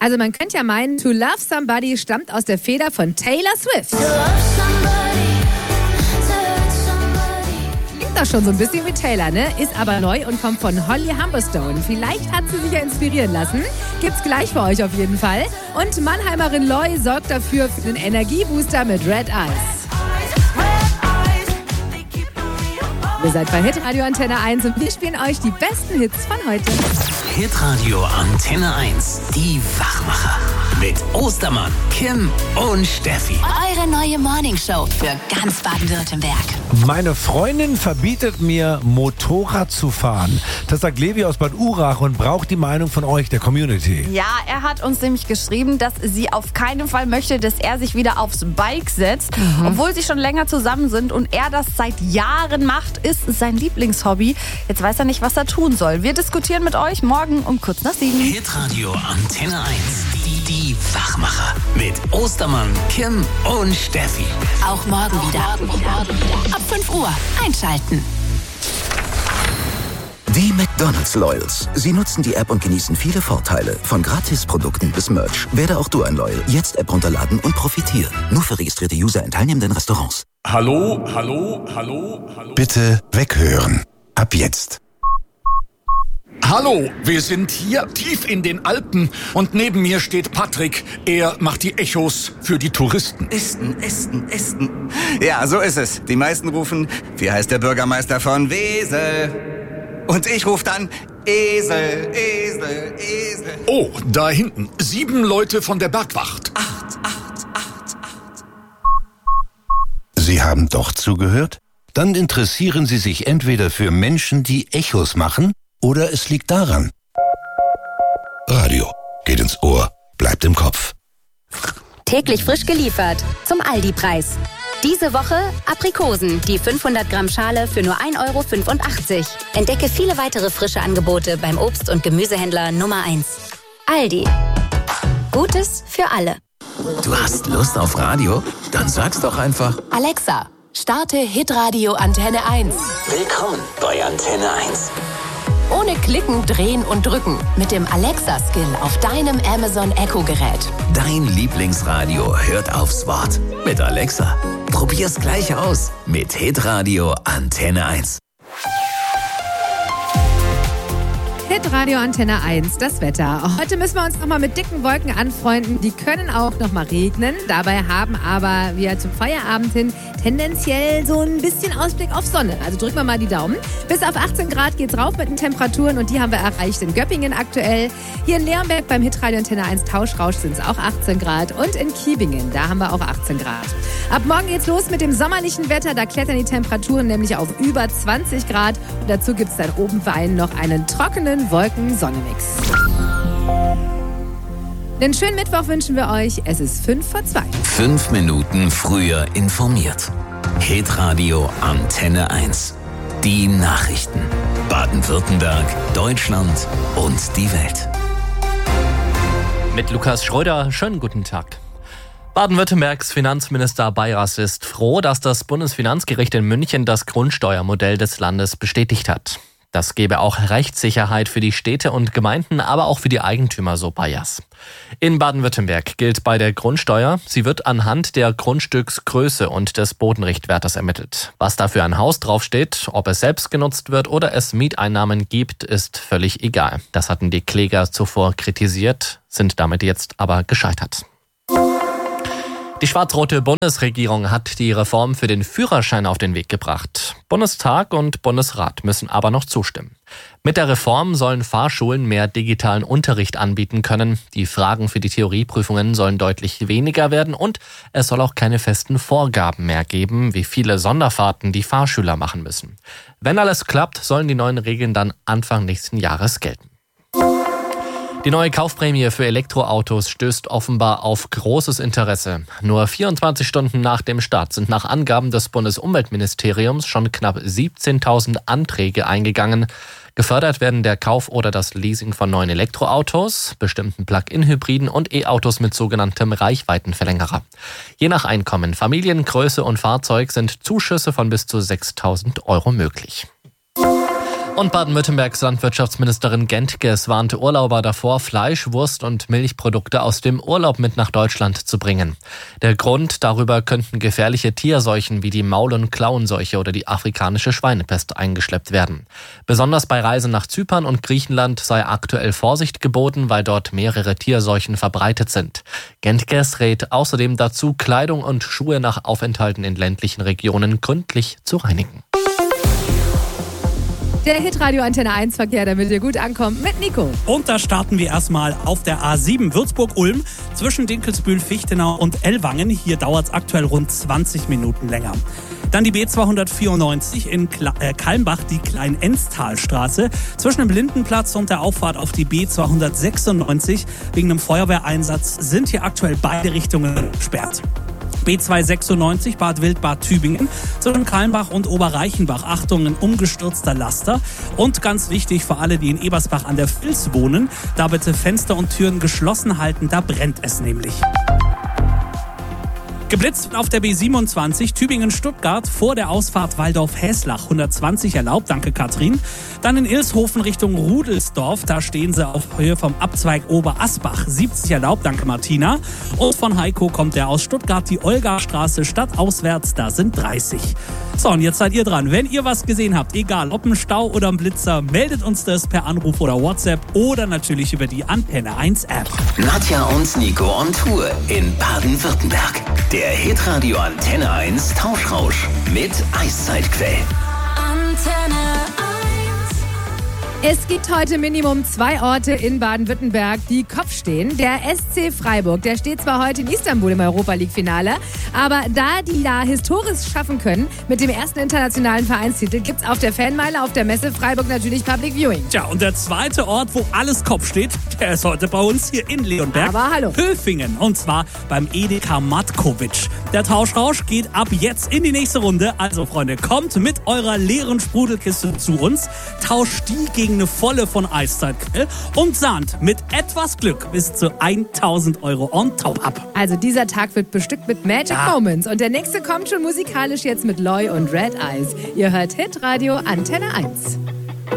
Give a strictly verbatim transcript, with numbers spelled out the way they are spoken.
Also man könnte ja meinen, To Love Somebody stammt aus der Feder von Taylor Swift. Klingt doch schon so ein bisschen wie Taylor, ne? Ist aber neu und kommt von Holly Humberstone. Vielleicht hat sie sich ja inspirieren lassen. Gibt's gleich für euch auf jeden Fall. Und Mannheimerin Loy sorgt dafür für den Energiebooster mit Red Eyes. Ihr seid bei Hitradio Antenne eins und wir spielen euch die besten Hits von heute. Hitradio Antenne eins, die Wachmacher. Mit Ostermann, Kim und Steffi. Eure neue Morningshow für ganz Baden-Württemberg. Meine Freundin verbietet mir, Motorrad zu fahren. Das sagt Levi aus Bad Urach und braucht die Meinung von euch, der Community. Ja, er hat uns nämlich geschrieben, dass sie auf keinen Fall möchte, dass er sich wieder aufs Bike setzt. Mhm. Obwohl sie schon länger zusammen sind und er das seit Jahren macht, ist sein Lieblingshobby. Jetzt weiß er nicht, was er tun soll. Wir diskutieren mit euch morgen um kurz nach sieben. Hitradio Antenne eins, die, die Wachmacher. Mit Ostermann, Kim und Steffi. Auch morgen wieder. Ab fünf Uhr einschalten. Die McDonald's Loyals. Sie nutzen die App und genießen viele Vorteile. Von Gratisprodukten bis Merch. Werde auch du ein Loyal. Jetzt App runterladen und profitieren. Nur für registrierte User in teilnehmenden Restaurants. Hallo, hallo, hallo, hallo. Bitte weghören. Ab jetzt. Hallo, wir sind hier tief in den Alpen und neben mir steht Patrick. Er macht die Echos für die Touristen. Esten, Esten, Esten. Ja, so ist es. Die meisten rufen, wie heißt der Bürgermeister von Wesel? Und ich rufe dann, Esel, Esel, Esel. Oh, da hinten. Sieben Leute von der Bergwacht. Acht, acht, acht, acht. Sie haben doch zugehört? Dann interessieren Sie sich entweder für Menschen, die Echos machen, oder es liegt daran. Radio geht ins Ohr, bleibt im Kopf. Täglich frisch geliefert zum Aldi-Preis. Diese Woche Aprikosen, die fünfhundert Gramm Schale für nur ein Euro fünfundachtzig. Entdecke viele weitere frische Angebote beim Obst- und Gemüsehändler Nummer eins. Aldi. Gutes für alle. Du hast Lust auf Radio? Dann sag's doch einfach. Alexa, starte Hitradio Antenne eins. Willkommen bei Antenne eins. Ohne Klicken, Drehen und Drücken. Mit dem Alexa-Skill auf deinem Amazon Echo-Gerät. Dein Lieblingsradio hört aufs Wort. Mit Alexa. Probier's gleich aus. Mit Hitradio Antenne eins. Hitradio Antenne eins, das Wetter. Heute müssen wir uns nochmal mit dicken Wolken anfreunden. Die können auch nochmal regnen. Dabei haben aber wir zum Feierabend hin tendenziell so ein bisschen Ausblick auf Sonne. Also drücken wir mal die Daumen. Bis auf achtzehn Grad geht's rauf mit den Temperaturen und die haben wir erreicht in Göppingen aktuell. Hier in Leonberg beim Hitradio Antenne eins Tauschrausch sind es auch achtzehn Grad und in Kiebingen, da haben wir auch achtzehn Grad. Ab morgen geht's los mit dem sommerlichen Wetter. Da klettern die Temperaturen nämlich auf über zwanzig Grad. Und dazu gibt's dann oben für einen noch einen trockenen Wolken-Sonne-Mix. Den schönen Mittwoch wünschen wir euch. Es ist fünf vor zwei. Fünf Minuten früher informiert. Hitradio Antenne eins. Die Nachrichten. Baden-Württemberg, Deutschland und die Welt. Mit Lukas Schröder, schönen guten Tag. Baden-Württembergs Finanzminister Bayras ist froh, dass das Bundesfinanzgericht in München das Grundsteuermodell des Landes bestätigt hat. Das gebe auch Rechtssicherheit für die Städte und Gemeinden, aber auch für die Eigentümer, so Bayers. In Baden-Württemberg gilt bei der Grundsteuer, sie wird anhand der Grundstücksgröße und des Bodenrichtwertes ermittelt. Was da für ein Haus draufsteht, ob es selbst genutzt wird oder es Mieteinnahmen gibt, ist völlig egal. Das hatten die Kläger zuvor kritisiert, sind damit jetzt aber gescheitert. Die schwarz-rote Bundesregierung hat die Reform für den Führerschein auf den Weg gebracht. Bundestag und Bundesrat müssen aber noch zustimmen. Mit der Reform sollen Fahrschulen mehr digitalen Unterricht anbieten können. Die Fragen für die Theorieprüfungen sollen deutlich weniger werden und es soll auch keine festen Vorgaben mehr geben, wie viele Sonderfahrten die Fahrschüler machen müssen. Wenn alles klappt, sollen die neuen Regeln dann Anfang nächsten Jahres gelten. Die neue Kaufprämie für Elektroautos stößt offenbar auf großes Interesse. Nur vierundzwanzig Stunden nach dem Start sind nach Angaben des Bundesumweltministeriums schon knapp siebzehntausend Anträge eingegangen. Gefördert werden der Kauf oder das Leasing von neuen Elektroautos, bestimmten Plug-in-Hybriden und E-Autos mit sogenanntem Reichweitenverlängerer. Je nach Einkommen, Familiengröße und Fahrzeug sind Zuschüsse von bis zu sechstausend Euro möglich. Und Baden-Württembergs Landwirtschaftsministerin Gentges warnte Urlauber davor, Fleisch, Wurst und Milchprodukte aus dem Urlaub mit nach Deutschland zu bringen. Der Grund: darüber könnten gefährliche Tierseuchen wie die Maul- und Klauenseuche oder die afrikanische Schweinepest eingeschleppt werden. Besonders bei Reisen nach Zypern und Griechenland sei aktuell Vorsicht geboten, weil dort mehrere Tierseuchen verbreitet sind. Gentges rät außerdem dazu, Kleidung und Schuhe nach Aufenthalten in ländlichen Regionen gründlich zu reinigen. Der Hitradio Antenne eins Verkehr, damit ihr gut ankommt, mit Nico. Und da starten wir erstmal auf der A sieben Würzburg-Ulm zwischen Dinkelsbühl, Fichtenau und Ellwangen. Hier dauert es aktuell rund zwanzig Minuten länger. Dann die B zweihundertvierundneunzig in Kalmbach, die Klein-Enztalstraße. Zwischen dem Blindenplatz und der Auffahrt auf die B zweihundertsechsundneunzig wegen einem Feuerwehreinsatz sind hier aktuell beide Richtungen gesperrt. B zweihundertsechsundneunzig Bad Wildbad Tübingen zwischen Kalmbach und Oberreichenbach. Achtung, ein umgestürzter Laster. Und ganz wichtig für alle, die in Ebersbach an der Vils wohnen, da bitte Fenster und Türen geschlossen halten, da brennt es nämlich. Geblitzt auf der B siebenundzwanzig Tübingen-Stuttgart vor der Ausfahrt Waldorf-Häslach. hundertzwanzig erlaubt, danke Katrin. Dann in Ilshofen Richtung Rudelsdorf, da stehen sie auf Höhe vom Abzweig Oberasbach. siebzig erlaubt, danke Martina. Und von Heiko kommt der aus Stuttgart, die Olgastraße stadtauswärts, da sind dreißig. So, und jetzt seid ihr dran. Wenn ihr was gesehen habt, egal ob ein Stau oder ein Blitzer, meldet uns das per Anruf oder WhatsApp oder natürlich über die Antenne eins App. Nadja und Nico on Tour in Baden-Württemberg. Der Hitradio Antenne eins Tauschrausch mit Eiszeitquell. Antenne Es gibt heute Minimum zwei Orte in Baden-Württemberg, die Kopf stehen. Der S C Freiburg, der steht zwar heute in Istanbul im Europa-League-Finale, aber da die da historisch schaffen können mit dem ersten internationalen Vereinstitel, gibt's auf der Fanmeile auf der Messe Freiburg natürlich Public Viewing. Tja, und der zweite Ort, wo alles Kopf steht, der ist heute bei uns hier in Leonberg. Aber hallo. Höfingen, und zwar beim Edeka Matkovic. Der Tauschrausch geht ab jetzt in die nächste Runde. Also Freunde, kommt mit eurer leeren Sprudelkiste zu uns, tauscht die gegen eine volle von Eiszeitquell und sahnt mit etwas Glück bis zu tausend Euro on top ab. Also dieser Tag wird bestückt mit Magic Ja. Moments und der nächste kommt schon musikalisch jetzt mit Loy und Red Eyes. Ihr hört Hitradio Antenne eins.